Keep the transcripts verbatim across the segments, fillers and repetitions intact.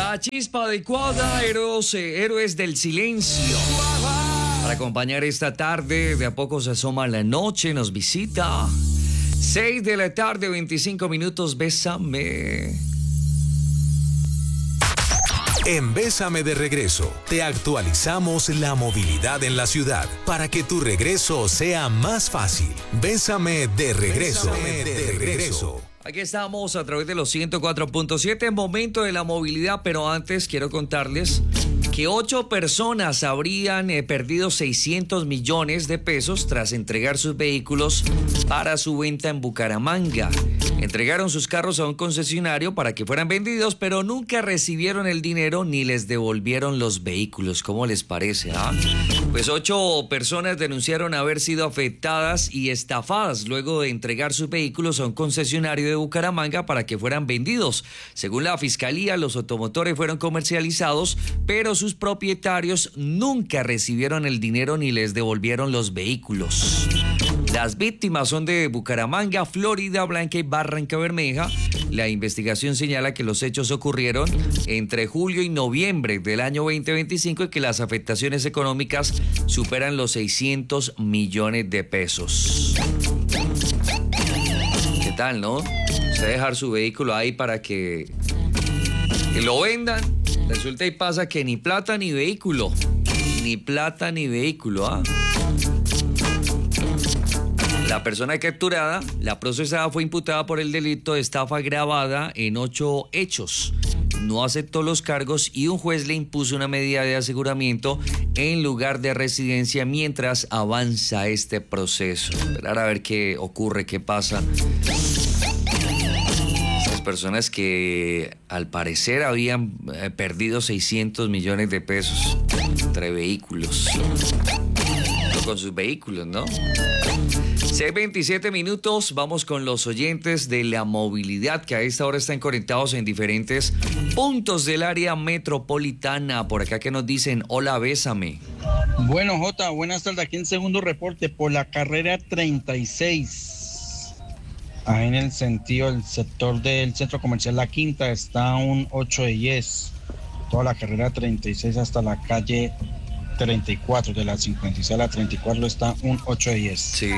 La chispa adecuada, héroes, eh, héroes del silencio. Para acompañar esta tarde, de a poco se asoma la noche, nos visita. seis de la tarde, veinticinco minutos, bésame. En Bésame de Regreso, te actualizamos la movilidad en la ciudad para que tu regreso sea más fácil. Bésame de Regreso. Bésame de Regreso. Aquí estamos a través de los ciento cuatro punto siete, momento de la movilidad, pero antes quiero contarles que ocho personas habrían eh, perdido seiscientos millones de pesos tras entregar sus vehículos para su venta en Bucaramanga. Entregaron sus carros a un concesionario para que fueran vendidos, pero nunca recibieron el dinero ni les devolvieron los vehículos. ¿Cómo les parece? ¿Ah? Pues ocho personas denunciaron haber sido afectadas y estafadas luego de entregar sus vehículos a un concesionario de Bucaramanga para que fueran vendidos. Según la fiscalía, los automotores fueron comercializados, pero sus propietarios nunca recibieron el dinero ni les devolvieron los vehículos. Las víctimas son de Bucaramanga, Florida Blanca y Barranca Bermeja. La investigación señala que los hechos ocurrieron entre julio y noviembre del año veinte veinticinco y que las afectaciones económicas superan los seiscientos millones de pesos. ¿Qué tal, no? Usted dejar su vehículo ahí para que, que lo vendan. Resulta y pasa que ni plata ni vehículo. Ni plata ni vehículo, ¿ah? La persona capturada, la procesada, fue imputada por el delito de estafa agravada en ocho hechos. No aceptó los cargos y un juez le impuso una medida de aseguramiento en lugar de residencia mientras avanza este proceso. Esperar a ver qué ocurre, qué pasa. Esas personas que al parecer habían eh, perdido seiscientos millones de pesos entre vehículos. Con sus vehículos, ¿no? seis veintisiete minutos, vamos con los oyentes de la movilidad que a esta hora están conectados en diferentes puntos del área metropolitana. Por acá que nos dicen, hola, bésame. Bueno, Jota, buenas tardes. Aquí en segundo reporte por la carrera treinta y seis. Ahí en el sentido, el sector del centro comercial La Quinta está un ocho de diez. Toda la carrera treinta y seis hasta la calle treinta y cuatro, de la cincuenta y seis a la treinta y cuatro está un ocho de diez. Sí.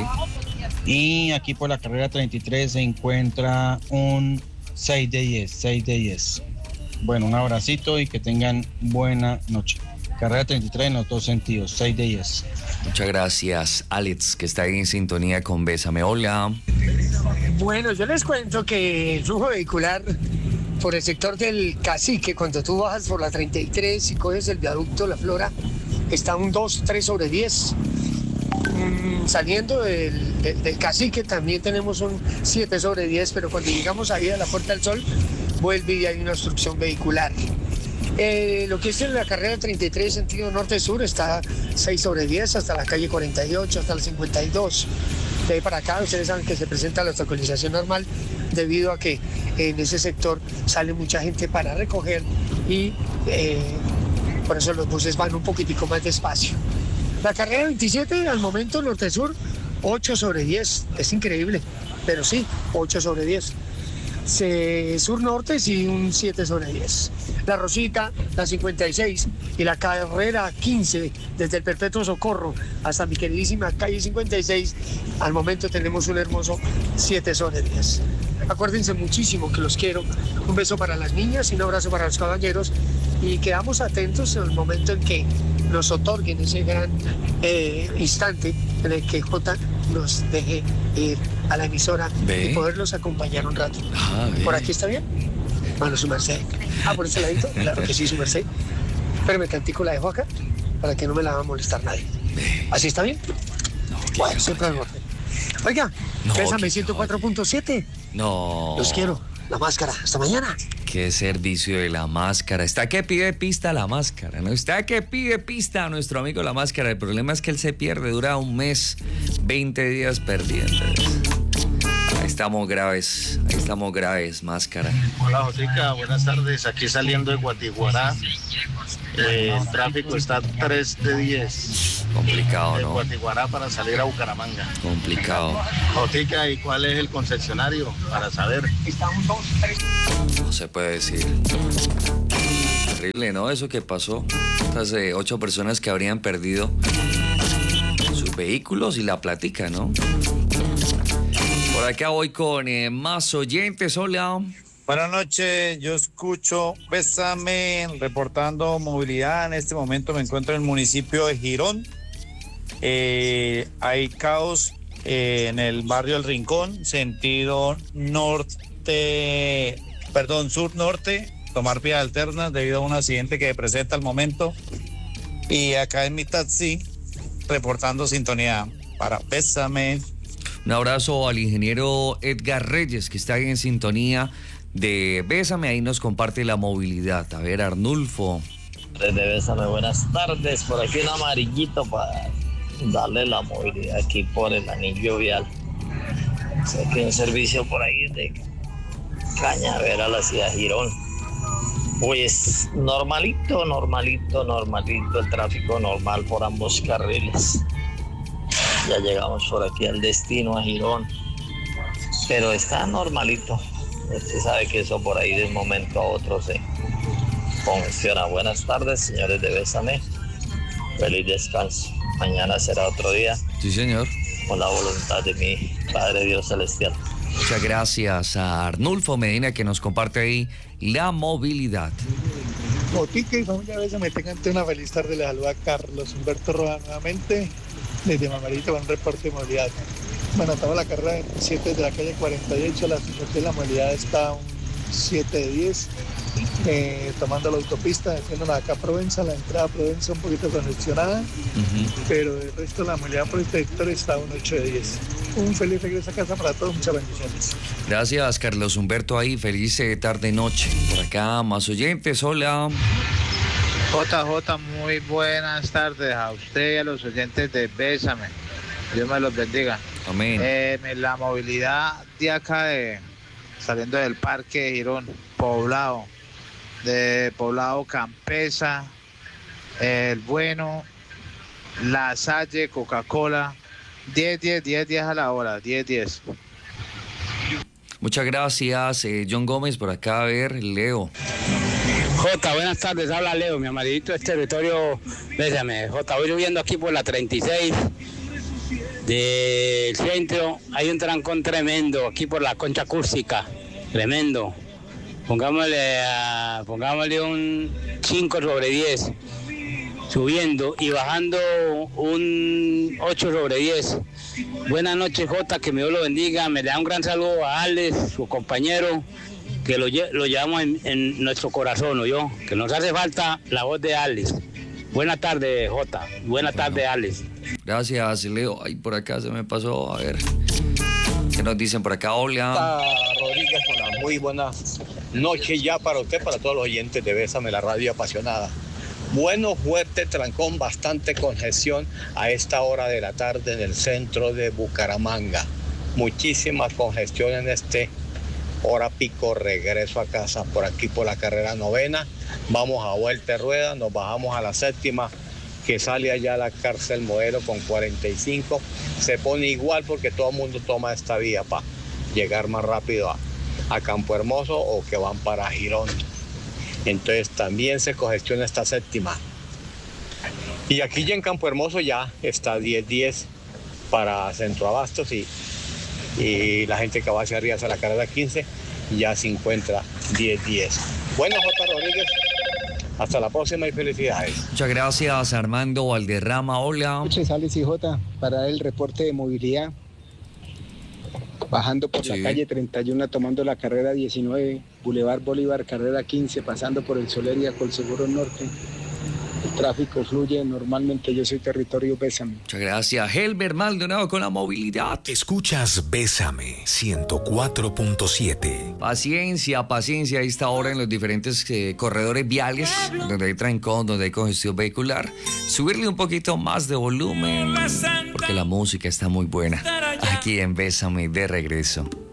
Y aquí por la carrera treinta y tres se encuentra un seis de diez, seis de diez. Bueno, un abracito y que tengan buena noche. Carrera treinta y tres en los dos sentidos, seis de diez. Muchas gracias, Alex, que está ahí en sintonía con Bésame. Hola. Bueno, yo les cuento que el flujo vehicular por el sector del Cacique, cuando tú bajas por la treinta y tres y coges el viaducto La Flora, está un dos, tres sobre diez. Mm, saliendo del, del, del Cacique también tenemos un siete sobre diez, pero cuando llegamos ahí a la Puerta del Sol, vuelve y hay una obstrucción vehicular. Eh, lo que es en la carrera treinta y tres, sentido norte-sur, está seis sobre diez hasta la calle cuarenta y ocho, hasta la cincuenta y dos. De ahí para acá, ustedes saben que se presenta la obstaculización normal debido a que en ese sector sale mucha gente para recoger y eh, por eso los buses van un poquitico más despacio. La carrera veintisiete, al momento norte-sur, ocho sobre diez. Es increíble, pero sí, ocho sobre diez. Se, sur-norte, sí, un siete sobre diez. La Rosita, la cincuenta y seis y la carrera quince, desde el Perpetuo Socorro hasta mi queridísima calle cincuenta y seis, al momento tenemos un hermoso siete sobre diez. Acuérdense muchísimo que los quiero. Un beso para las niñas y un abrazo para los caballeros. Y quedamos atentos en el momento en que nos otorguen ese gran eh, instante en el que J nos deje ir a la emisora ¿Ve? y poderlos acompañar un rato. Ah, ¿por aquí está bien? Bueno, su merced. Ah, por ese ladito, claro que sí, su merced. Espérame tantico, la dejo acá para que no me la va a molestar nadie. ¿Ve? ¿Así está bien? No, bueno, siempre al borde. Oiga, no, Bésame ciento cuatro punto siete. No. Los quiero. La máscara. Hasta mañana. Qué servicio de la máscara. Está que pide pista la máscara, ¿no? Está que pide pista a nuestro amigo la máscara. El problema es que él se pierde, dura un mes, veinte días perdiendo. Ahí estamos graves, ahí estamos graves, máscara. Hola, Jotica, buenas tardes. Aquí saliendo de Guatiguará. Eh, el tráfico está tres de diez. Complicado, de ¿no? De Guatiguará para salir a Bucaramanga. Complicado. Jotica, ¿y cuál es el concesionario? Para saber. No se puede decir. Increíble, ¿no? Eso que pasó. Estas eh, ocho personas que habrían perdido sus vehículos y la platica, ¿no? Por acá voy con eh, más oyentes. Hola. Buenas noches, yo escucho Bésame, reportando movilidad. En este momento me encuentro en el municipio de Girón. Eh, hay caos eh, en el barrio El Rincón, sentido norte, perdón, sur-norte, tomar vías alternas debido a un accidente que presenta al momento. Y acá en mi taxi, reportando sintonía para Bésame. Un abrazo al ingeniero Edgar Reyes, que está ahí en sintonía de Bésame, ahí nos comparte la movilidad. A ver, Arnulfo. Desde Bésame, buenas tardes. Por aquí un amarillito para darle la movilidad aquí por el anillo vial. Sé que hay un servicio por ahí de Cañaveral hacia Girón. Pues normalito, normalito, normalito, el tráfico normal por ambos carriles. Ya llegamos por aquí al destino, a Girón. Pero está normalito. Usted sabe que eso por ahí de un momento a otro se congestiona. Buenas tardes, señores de Bésame. Feliz descanso. Mañana será otro día. Sí, señor. Con la voluntad de mi Padre Dios Celestial. Muchas gracias a Arnulfo Medina, que nos comparte ahí la movilidad. Botica y familia Bésame, tengan una feliz tarde. Les saluda Carlos Humberto Roa nuevamente desde Mamarito con un reporte de movilidad. Bueno, estamos en la carrera veintisiete de la calle cuarenta y ocho, la situación de la movilidad está un siete de diez, eh, tomando la autopista, haciéndonos acá a Provenza, la entrada a Provenza un poquito congestionada, uh-huh. pero el resto de la movilidad por este sector está un ocho de diez. Un feliz regreso a casa para todos, muchas bendiciones. Gracias, Carlos Humberto, ahí, feliz tarde-noche. Por acá, más oyentes, hola. J J, muy buenas tardes a usted y a los oyentes de Bésame. Dios me los bendiga. Amén. Eh, la movilidad de acá, de, saliendo del Parque de Girón, Poblado, de Poblado Campesa, El Bueno, La Salle, Coca-Cola, diez, diez, diez, diez a la hora, diez, diez. Muchas gracias, eh, John Gómez, por acá, a ver, Leo. Jota, buenas tardes, habla Leo, mi amarillito es territorio, bésame. Jota, voy lloviendo aquí por la treinta y seis del centro, hay un trancón tremendo aquí por la Concha Acústica, tremendo. Pongámosle, a, pongámosle un cinco sobre diez, subiendo y bajando un ocho sobre diez. Buenas noches, Jota, que Dios lo bendiga, me le da un gran saludo a Alex, su compañero, que lo, lo llevamos en, en nuestro corazón, ¿o yo? Que nos hace falta la voz de Alex. Buenas tardes, Jota. Buenas tardes, Alex. Gracias, Leo. Ay, por acá se me pasó. A ver, ¿qué nos dicen por acá? Hola. Rodríguez, una muy buena noche ya para usted, para todos los oyentes de Bésame, la radio apasionada. Bueno, fuerte trancón, bastante congestión a esta hora de la tarde en el centro de Bucaramanga. Muchísima congestión en este hora pico, regreso a casa por aquí por la carrera novena. Vamos a vuelta de rueda, nos bajamos a la séptima, que sale allá a la cárcel Modelo con cuarenta y cinco. Se pone igual porque todo el mundo toma esta vía para llegar más rápido a, a Campo Hermoso o que van para Girón. Entonces también se congestiona esta séptima. Y aquí ya en Campo Hermoso ya está diez diez para Centro Abastos y, y la gente que va hacia arriba hacia la carrera quince ya se encuentra diez diez. Bueno, J. Rodríguez, hasta la próxima y felicidades. Muchas gracias, Armando Valderrama. Hola. Muchas Alex y J para el reporte de movilidad. Bajando por sí. la calle treinta y uno, tomando la carrera diecinueve, Boulevard Bolívar, carrera quince, pasando por el Soleria, Colseguro Norte. El tráfico fluye normalmente, yo soy territorio Bésame. Muchas gracias, Helber Maldonado con la movilidad. Escuchas Bésame ciento cuatro punto siete. Paciencia, paciencia a esta hora en los diferentes eh, corredores viales, donde hay trancón, donde hay congestión vehicular. Subirle un poquito más de volumen, porque la música está muy buena. Aquí en Bésame, de regreso.